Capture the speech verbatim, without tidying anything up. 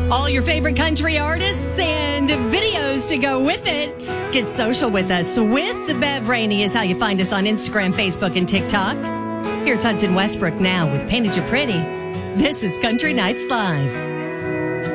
All your favorite country artists and videos to go with it. Get social with us. With Bev Rainey is how you find us on Instagram, Facebook, and TikTok. Here's Hudson Westbrook now with Painted You Pretty. This is Country Nights Live.